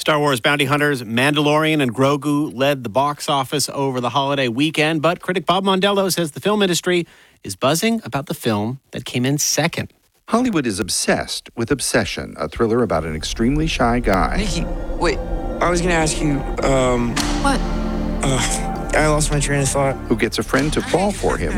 Star Wars Bounty Hunters, Mandalorian, and Grogu led the box office over the holiday weekend, but critic Bob Mondello says the film industry is buzzing about the film that came in second. Hollywood is obsessed with Obsession, a thriller about an extremely shy guy. Nikki, wait, I was going to ask you, What? I lost my train of thought. Who gets a friend to fall for him